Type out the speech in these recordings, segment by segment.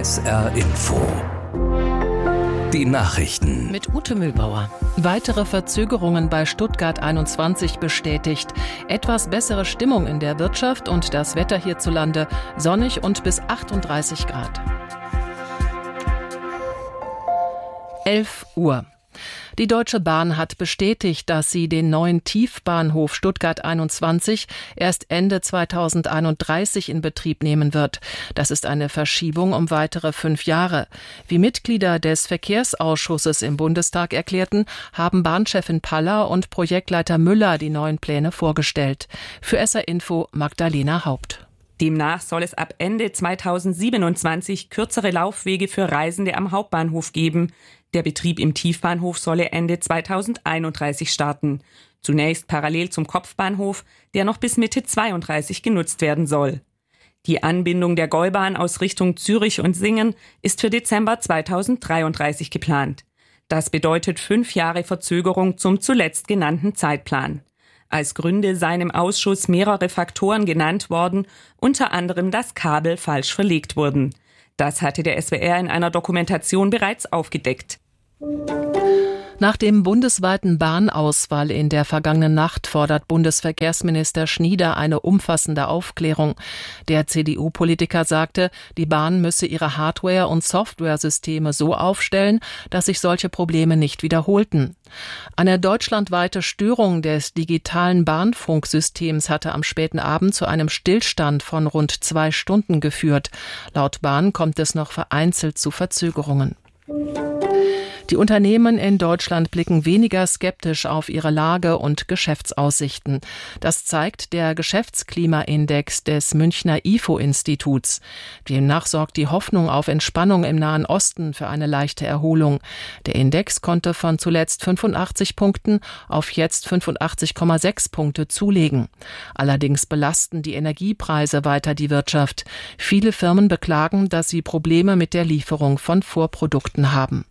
SR Info. Die Nachrichten. Mit Ute Mühlbauer. Weitere Verzögerungen bei Stuttgart 21 bestätigt. Etwas bessere Stimmung in der Wirtschaft und das Wetter hierzulande sonnig und bis 38 Grad. 11 Uhr. Die Deutsche Bahn hat bestätigt, dass sie den neuen Tiefbahnhof Stuttgart 21 erst Ende 2031 in Betrieb nehmen wird. Das ist eine Verschiebung um weitere 5 Jahre. Wie Mitglieder des Verkehrsausschusses im Bundestag erklärten, haben Bahnchefin Paller und Projektleiter Müller die neuen Pläne vorgestellt. Für SR Info Magdalena Haupt. Demnach soll es ab Ende 2027 kürzere Laufwege für Reisende am Hauptbahnhof geben. Der Betrieb im Tiefbahnhof solle Ende 2031 starten. Zunächst parallel zum Kopfbahnhof, der noch bis Mitte 2032 genutzt werden soll. Die Anbindung der Gäubahn aus Richtung Zürich und Singen ist für Dezember 2033 geplant. Das bedeutet 5 Jahre Verzögerung zum zuletzt genannten Zeitplan. Als Gründe seien im Ausschuss mehrere Faktoren genannt worden, unter anderem, dass Kabel falsch verlegt wurden. Das hatte der SWR in einer Dokumentation bereits aufgedeckt. Nach dem bundesweiten Bahnausfall in der vergangenen Nacht fordert Bundesverkehrsminister Schnieder eine umfassende Aufklärung. Der CDU-Politiker sagte, die Bahn müsse ihre Hardware- und Softwaresysteme so aufstellen, dass sich solche Probleme nicht wiederholten. Eine deutschlandweite Störung des digitalen Bahnfunksystems hatte am späten Abend zu einem Stillstand von rund 2 Stunden geführt. Laut Bahn kommt es noch vereinzelt zu Verzögerungen. Die Unternehmen in Deutschland blicken weniger skeptisch auf ihre Lage und Geschäftsaussichten. Das zeigt der Geschäftsklimaindex des Münchner IFO-Instituts. Demnach sorgt die Hoffnung auf Entspannung im Nahen Osten für eine leichte Erholung. Der Index konnte von zuletzt 85 Punkten auf jetzt 85,6 Punkte zulegen. Allerdings belasten die Energiepreise weiter die Wirtschaft. Viele Firmen beklagen, dass sie Probleme mit der Lieferung von Vorprodukten haben.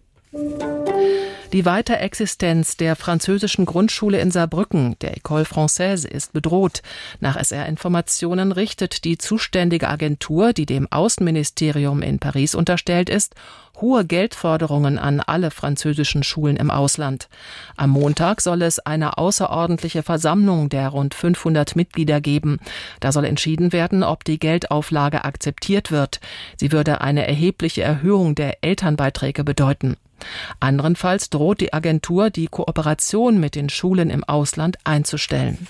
Die Weiterexistenz der französischen Grundschule in Saarbrücken, der École Française, ist bedroht. Nach SR-Informationen richtet die zuständige Agentur, die dem Außenministerium in Paris unterstellt ist, hohe Geldforderungen an alle französischen Schulen im Ausland. Am Montag soll es eine außerordentliche Versammlung der rund 500 Mitglieder geben. Da soll entschieden werden, ob die Geldauflage akzeptiert wird. Sie würde eine erhebliche Erhöhung der Elternbeiträge bedeuten. Anderenfalls droht die Agentur, die Kooperation mit den Schulen im Ausland einzustellen.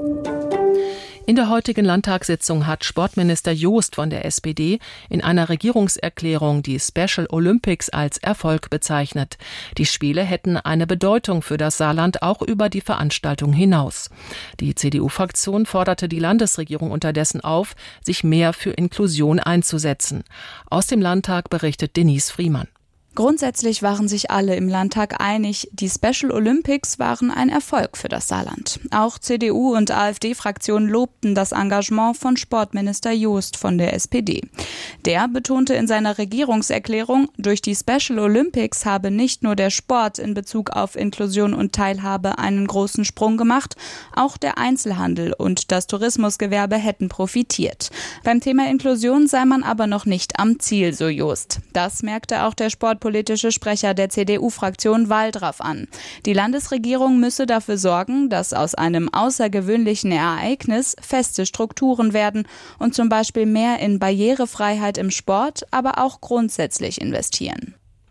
In der heutigen Landtagssitzung hat Sportminister Joost von der SPD in einer Regierungserklärung die Special Olympics als Erfolg bezeichnet. Die Spiele hätten eine Bedeutung für das Saarland auch über die Veranstaltung hinaus. Die CDU-Fraktion forderte die Landesregierung unterdessen auf, sich mehr für Inklusion einzusetzen. Aus dem Landtag berichtet Denise Friemann. Grundsätzlich waren sich alle im Landtag einig, die Special Olympics waren ein Erfolg für das Saarland. Auch CDU- und AfD-Fraktionen lobten das Engagement von Sportminister Joost von der SPD. Der betonte in seiner Regierungserklärung, durch die Special Olympics habe nicht nur der Sport in Bezug auf Inklusion und Teilhabe einen großen Sprung gemacht, auch der Einzelhandel und das Tourismusgewerbe hätten profitiert. Beim Thema Inklusion sei man aber noch nicht am Ziel, so Joost. Das merkte auch der sportpolitische Sprecher der CDU-Fraktion Waldraff an. Die Landesregierung müsse dafür sorgen, dass aus einem außergewöhnlichen Ereignis feste Strukturen werden und zum Beispiel mehr in Barrierefreiheit im Sport, aber auch grundsätzlich investieren.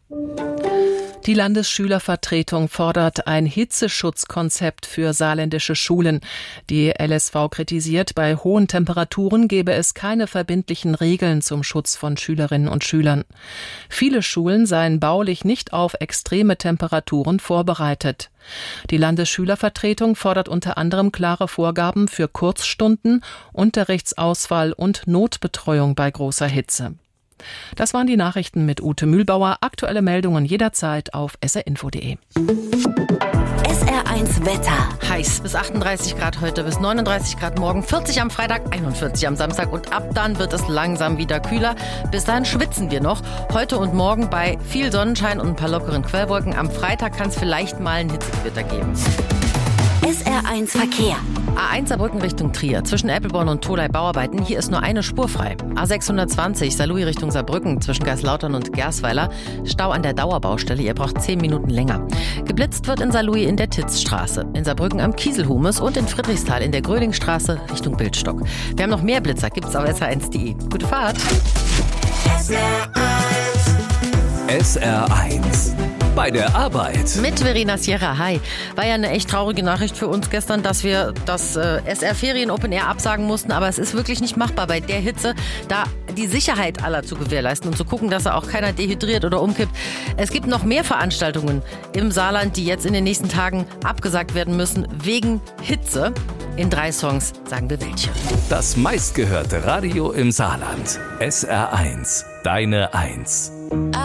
Die Landesschülervertretung fordert ein Hitzeschutzkonzept für saarländische Schulen. Die LSV kritisiert, bei hohen Temperaturen gebe es keine verbindlichen Regeln zum Schutz von Schülerinnen und Schülern. Viele Schulen seien baulich nicht auf extreme Temperaturen vorbereitet. Die Landesschülervertretung fordert unter anderem klare Vorgaben für Kurzstunden, Unterrichtsausfall und Notbetreuung bei großer Hitze. Das waren die Nachrichten mit Ute Mühlbauer. Aktuelle Meldungen jederzeit auf srinfo.de. SR1 Wetter. Heiß bis 38 Grad heute, bis 39 Grad morgen, 40 am Freitag, 41 am Samstag und ab dann wird es langsam wieder kühler. Bis dahin schwitzen wir noch. Heute und morgen bei viel Sonnenschein und ein paar lockeren Quellwolken. Am Freitag kann es vielleicht mal ein Hitzegewitter geben. SR1 Verkehr. A1 Saarbrücken Richtung Trier. Zwischen Eppelborn und Tholey Bauarbeiten. Hier ist nur eine Spur frei. A620 Saarlouis Richtung Saarbrücken. Zwischen Geislautern und Gersweiler. Stau an der Dauerbaustelle. Ihr braucht 10 Minuten länger. Geblitzt wird in Saarlouis in der Titzstraße. In Saarbrücken am Kieselhumes und in Friedrichsthal in der Grölingstraße Richtung Bildstock. Wir haben noch mehr Blitzer. Gibt's auf sr1.de. Gute Fahrt. SR1 bei der Arbeit. Mit Verena Sierra, hi. War ja eine echt traurige Nachricht für uns gestern, dass wir das SR Ferien Open Air absagen mussten. Aber es ist wirklich nicht machbar bei der Hitze, da die Sicherheit aller zu gewährleisten und zu gucken, dass auch keiner dehydriert oder umkippt. Es gibt noch mehr Veranstaltungen im Saarland, die jetzt in den nächsten Tagen abgesagt werden müssen, wegen Hitze. In 3 Songs sagen wir welche. Das meistgehörte Radio im Saarland. SR1, deine 1.